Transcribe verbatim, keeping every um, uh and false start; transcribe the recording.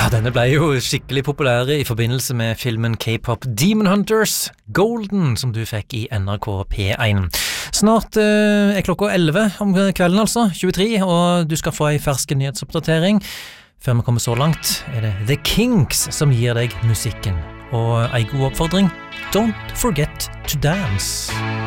denne ble jo skikkelig populær i forbindelse med filmen K-pop Demon Hunters Golden, som du fikk i N R K P én. Snart uh, er klokka elleve om kvelden, altså, tjuetre, og du skal få en fersk nyhetsoppdatering. Før vi kommer så langt, er det The Kinks som gir deg musikken. Og en god oppfordring, don't forget to dance.